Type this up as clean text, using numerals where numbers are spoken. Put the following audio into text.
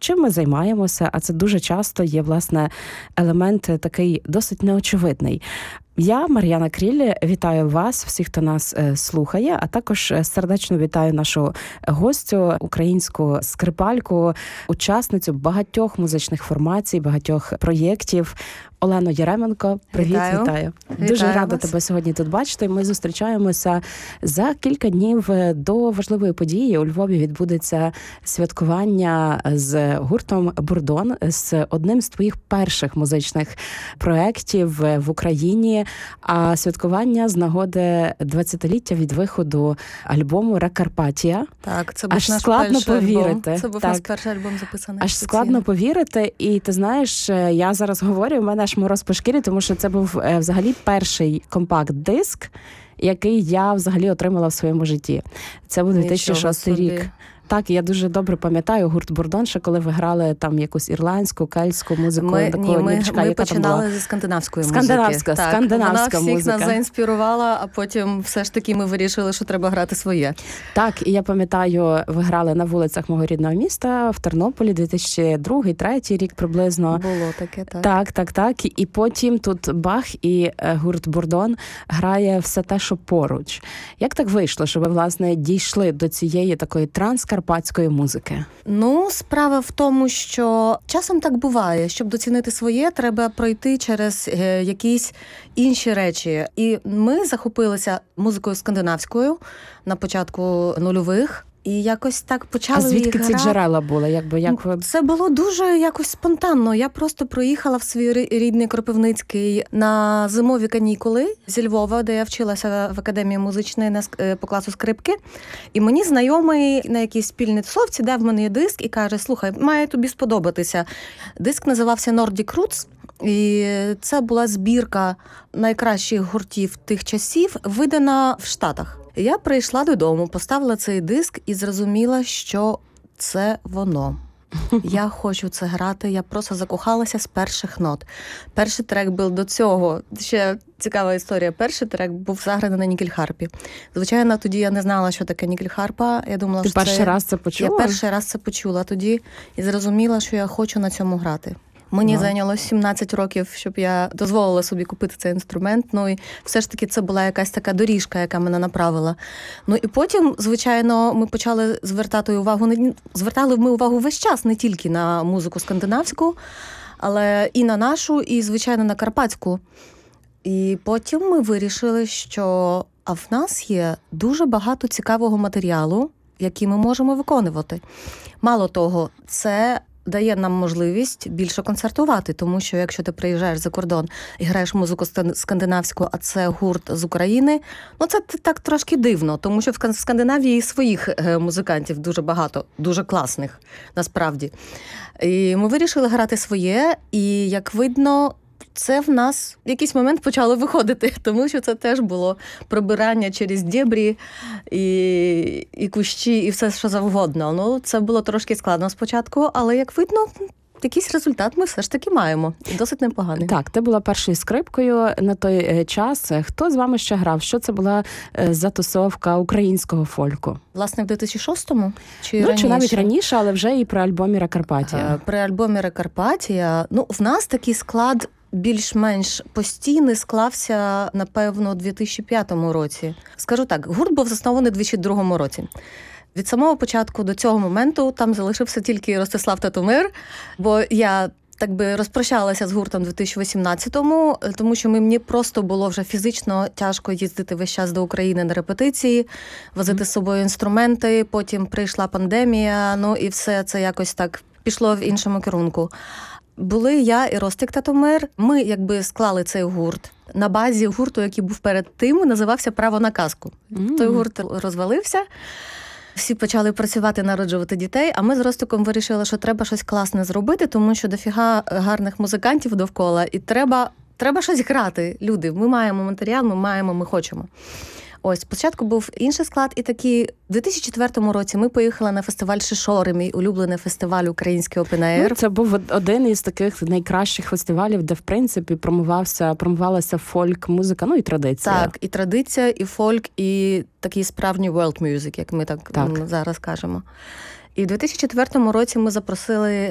чим ми займаємося, а це дуже часто є, власне, елемент такий досить неочевидний. Я, Мар'яна Кріль, вітаю вас, всіх, хто нас слухає, а також сердечно вітаю нашу гостю, українську скрипальку, учасницю багатьох музичних формацій, багатьох проєктів, Олену Єременко. Привіт, вітаю. Дуже рада тебе сьогодні тут бачити. Ми зустрічаємося за кілька днів до важливої події. У Львові відбудеться святкування з гуртом «Бурдон», з одним з твоїх перших музичних проєктів в Україні, а святкування з нагоди 20-ліття від виходу альбому «Рекарпатія». Так, це був аж наш складно перший повірити. Альбом. Це був наш перший альбом записаний. Аж складно повірити. І ти знаєш, я зараз говорю, в мене аж мороз по шкірі, тому що це був взагалі перший компакт-диск, який я взагалі отримала в своєму житті. Це був 2006 рік. Так, я дуже добре пам'ятаю гурт «Бурдон», ще коли ви грали там якусь ірландську, кельтську музику. Ми починали зі скандинавської музики. Скандинавська всіх музика. Нас заінспірувала, а потім все ж таки ми вирішили, що треба грати своє. Так, і я пам'ятаю, ви грали на вулицях мого рідного міста в Тернополі 2002-2003 рік приблизно. Було таке, так. Так. І потім тут бах, і гурт «Бурдон» грає все те, що поруч. Як так вийшло, що ви, власне, дійшли до цієї такої транскарпатської музики? Ну, справа в тому, що часом так буває. Щоб доцінити своє, треба пройти через якісь інші речі. І ми захопилися музикою скандинавською на початку нульових. І якось так почали їх грати. А звідки ці джерела були? Це було дуже якось спонтанно. Я просто проїхала в свій рідний Кропивницький на зимові канікули зі Львова, де я вчилася в академії музичної по класу скрипки. І мені знайомий на якійсь спільній тусовці дав мені є диск і каже: слухай, має тобі сподобатися. Диск називався Nordic Roots. І це була збірка найкращих гуртів тих часів, видана в Штатах. Я прийшла додому, поставила цей диск і зрозуміла, що це воно. Я хочу це грати, я просто закохалася з перших нот. Перший трек був до цього, ще цікава історія, перший трек був заграний на нікельхарпі. Звичайно, тоді я не знала, що таке нікельхарпа. Я думала, Ти що перший раз це почула? Я перший раз це почула тоді і зрозуміла, що я хочу на цьому грати. Мені зайняло 17 років, щоб я дозволила собі купити цей інструмент. Ну і все ж таки це була якась така доріжка, яка мене направила. Ну і потім, звичайно, ми почали звертали ми увагу весь час, не тільки на музику скандинавську, але і на нашу, і, звичайно, на карпатську. І потім ми вирішили, що в нас є дуже багато цікавого матеріалу, який ми можемо виконувати. Мало того, це дає нам можливість більше концертувати, тому що якщо ти приїжджаєш за кордон і граєш музику скандинавську, а це гурт з України, ну це так трошки дивно, тому що в Скандинавії своїх музикантів дуже багато, дуже класних, насправді. І ми вирішили грати своє, і, як видно, це в нас в якийсь момент почало виходити, тому що це теж було пробирання через дєбрі і кущі, і все, що завгодно. Ну, це було трошки складно спочатку, але, як видно, якийсь результат ми все ж таки маємо. І досить непоганий. Так, ти була першою скрипкою на той час. Хто з вами ще грав? Що це була за тусовка українського фольку? Власне, в 2006-му? Чи навіть раніше, але вже і при альбомі «Рекарпатія». При альбомі «Рекарпатія». Ну, в нас такий склад більш-менш постійний склався, напевно, у 2005 році. Скажу так, гурт був заснований у 2002 році. Від самого початку до цього моменту там залишився тільки Ростислав Татомир, бо я так би розпрощалася з гуртом у 2018-му, тому що мені просто було вже фізично тяжко їздити весь час до України на репетиції, возити з собою інструменти, потім прийшла пандемія, ну і все це якось так пішло в іншому керунку. Були я і Ростик Татомир. Ми якби склали цей гурт на базі гурту, який був перед тим, називався «Право на казку». Той гурт розвалився. Всі почали працювати, народжувати дітей, а ми з Ростиком вирішили, що треба щось класне зробити, тому що дофіга гарних музикантів довкола, і треба щось грати. Люди, ми маємо матеріал, ми хочемо. Ось, спочатку був інший склад, і такий, у 2004 році ми поїхали на фестиваль «Шишори», мій улюблений фестиваль український Open Air. Ну, це був один із таких найкращих фестивалів, де, в принципі, промувалася фольк-музика, ну і традиція. Так, і традиція, і фольк, і такий справжній world music, як ми так зараз кажемо. І в 2004 році ми запросили